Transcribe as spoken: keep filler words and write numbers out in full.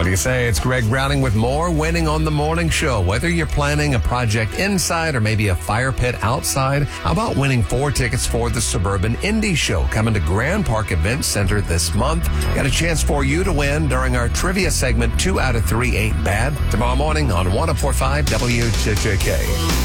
do you say? It's Greg Browning with more Winning on the Morning Show. Whether you're planning a project inside or maybe a fire pit outside, how about winning four tickets for the Suburban Indie Show coming to Grand Park Event Center this month? Got a chance for you to win during our trivia segment, Two Out of Three Ain't Bad, tomorrow morning on one oh four point five W J J K.